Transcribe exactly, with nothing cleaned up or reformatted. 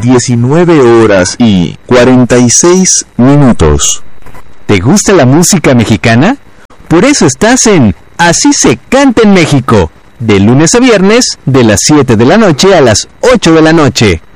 diecinueve horas y cuarenta y seis minutos. ¿Te gusta la música mexicana? Por eso estás en Así se canta en México, de lunes a viernes, de las siete de la noche a las ocho de la noche.